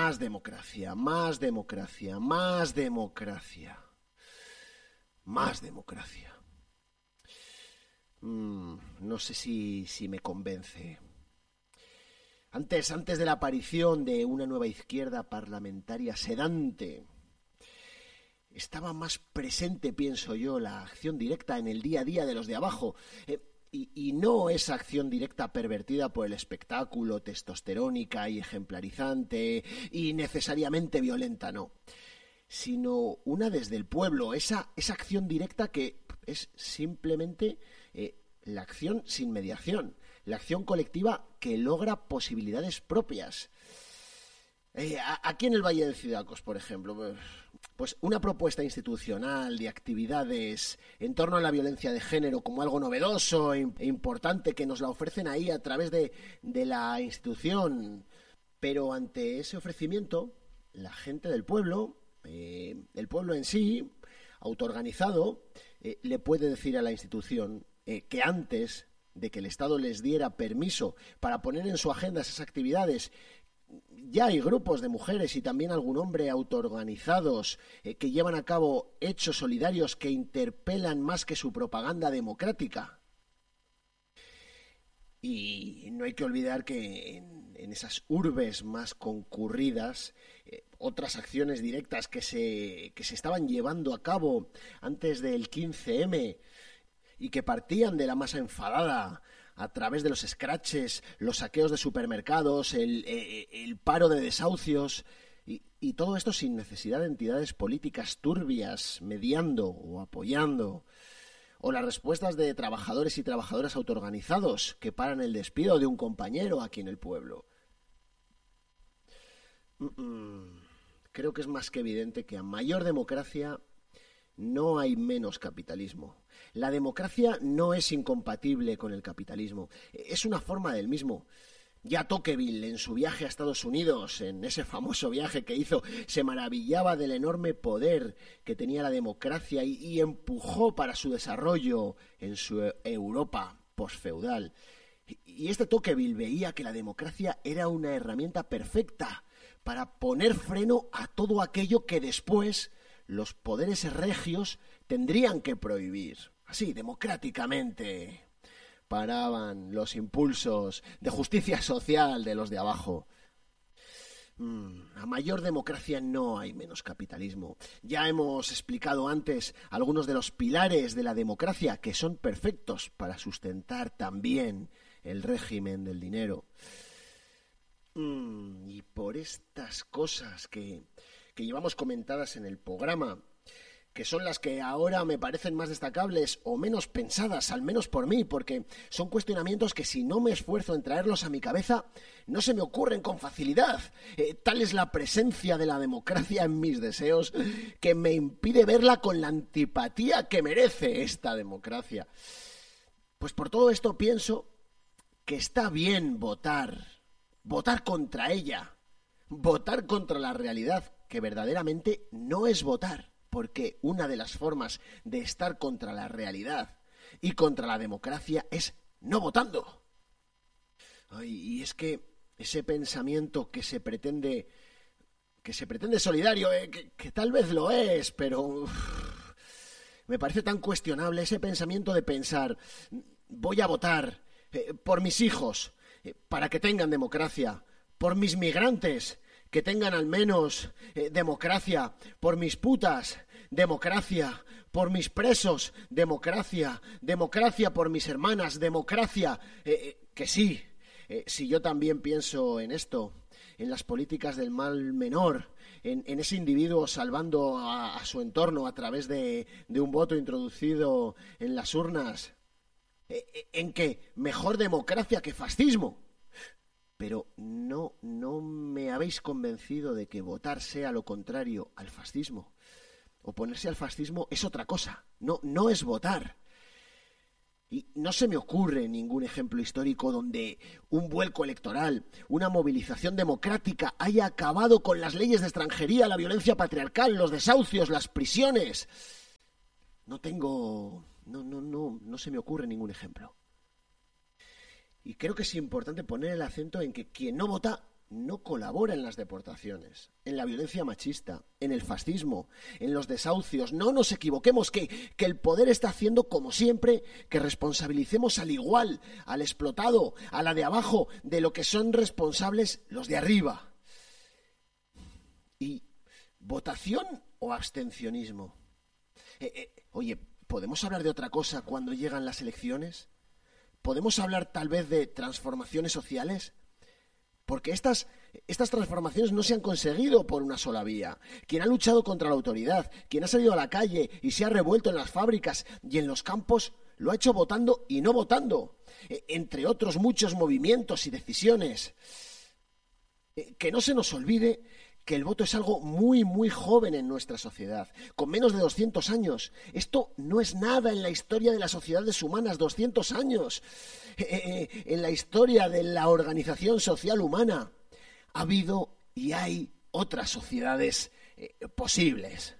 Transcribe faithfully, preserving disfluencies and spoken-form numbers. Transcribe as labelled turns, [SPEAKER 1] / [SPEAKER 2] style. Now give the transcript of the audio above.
[SPEAKER 1] más democracia, más democracia, más democracia, más democracia. Mm, no sé si, si me convence. Antes, antes de la aparición de una nueva izquierda parlamentaria sedante, estaba más presente, pienso yo, la acción directa en el día a día de los de abajo. Eh, y, y no esa acción directa pervertida por el espectáculo, testosterónica y ejemplarizante y necesariamente violenta, no. Sino una desde el pueblo, esa, esa acción directa que es simplemente eh, la acción sin mediación, la acción colectiva que logra posibilidades propias. Eh, aquí en el Valle de Cidacos, por ejemplo, pues una propuesta institucional de actividades en torno a la violencia de género como algo novedoso e importante que nos la ofrecen ahí a través de, de la institución. Pero ante ese ofrecimiento, la gente del pueblo, eh, el pueblo en sí, autoorganizado, eh, le puede decir a la institución eh, que antes de que el Estado les diera permiso para poner en su agenda esas actividades, ya hay grupos de mujeres y también algún hombre autoorganizados eh, que llevan a cabo hechos solidarios que interpelan más que su propaganda democrática. Y no hay que olvidar que en, en esas urbes más concurridas, eh, otras acciones directas que se, que se estaban llevando a cabo antes del quince eme y que partían de la masa enfadada a través de los escraches, los saqueos de supermercados, el, el, el paro de desahucios, y, y todo esto sin necesidad de entidades políticas turbias mediando o apoyando, o las respuestas de trabajadores y trabajadoras autoorganizados que paran el despido de un compañero aquí en el pueblo. Creo que es más que evidente que a mayor democracia no hay menos capitalismo. La democracia no es incompatible con el capitalismo, es una forma del mismo. Ya Tocqueville, en su viaje a Estados Unidos, en ese famoso viaje que hizo, se maravillaba del enorme poder que tenía la democracia y, y empujó para su desarrollo en su Europa posfeudal. Y este Tocqueville veía que la democracia era una herramienta perfecta para poner freno a todo aquello que después los poderes regios tendrían que prohibir. Así, democráticamente, paraban los impulsos de justicia social de los de abajo. Mm, a mayor democracia no hay menos capitalismo. Ya hemos explicado antes algunos de los pilares de la democracia que son perfectos para sustentar también el régimen del dinero. Mm, y por estas cosas que, que llevamos comentadas en el programa, que son las que ahora me parecen más destacables o menos pensadas, al menos por mí, porque son cuestionamientos que si no me esfuerzo en traerlos a mi cabeza, no se me ocurren con facilidad. Eh, tal es la presencia de la democracia en mis deseos que me impide verla con la antipatía que merece esta democracia. Pues por todo esto pienso que está bien votar, votar contra ella, votar contra la realidad, que verdaderamente no es votar. Porque una de las formas de estar contra la realidad y contra la democracia es no votando. Ay, y es que ese pensamiento que se pretende que se pretende solidario, eh, que, que tal vez lo es, pero uf, me parece tan cuestionable ese pensamiento de pensar voy a votar eh, por mis hijos eh, para que tengan democracia, por mis migrantes que tengan al menos eh, democracia, por mis putas, democracia, por mis presos, democracia, democracia por mis hermanas, democracia, eh, eh, que sí, eh, si yo también pienso en esto, en las políticas del mal menor, en, en ese individuo salvando a, a su entorno a través de, de un voto introducido en las urnas, eh, eh, en que mejor democracia que fascismo. Pero no, no me habéis convencido de que votar sea lo contrario al fascismo. Oponerse al fascismo es otra cosa, no, no es votar. Y no se me ocurre ningún ejemplo histórico donde un vuelco electoral, una movilización democrática haya acabado con las leyes de extranjería, la violencia patriarcal, los desahucios, las prisiones. No tengo... no, no, no, no se me ocurre ningún ejemplo. Y creo que es importante poner el acento en que quien no vota no colabora en las deportaciones, en la violencia machista, en el fascismo, en los desahucios. No nos equivoquemos, que, que el poder está haciendo, como siempre, que responsabilicemos al igual, al explotado, a la de abajo, de lo que son responsables los de arriba. ¿Y votación o abstencionismo? Eh, eh, oye, ¿podemos hablar de otra cosa cuando llegan las elecciones? ¿Podemos hablar tal vez de transformaciones sociales? Porque estas, estas transformaciones no se han conseguido por una sola vía. Quien ha luchado contra la autoridad, quien ha salido a la calle y se ha revuelto en las fábricas y en los campos, lo ha hecho votando y no votando. Eh, entre otros muchos movimientos y decisiones. Eh, que no se nos olvide que el voto es algo muy, muy joven en nuestra sociedad, con menos de doscientos años. Esto no es nada en la historia de las sociedades humanas, doscientos años. Eh, eh, en la historia de la organización social humana ha habido y hay otras sociedades eh, posibles.